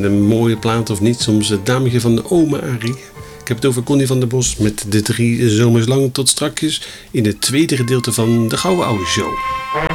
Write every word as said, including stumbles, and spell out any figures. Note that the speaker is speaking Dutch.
een mooie plaat of niet. Soms het dametje van de oma Arie. Ik heb het over Connie van der Bos met de drie zomers lang tot strakjes in het tweede gedeelte van de Gouden Oude Show.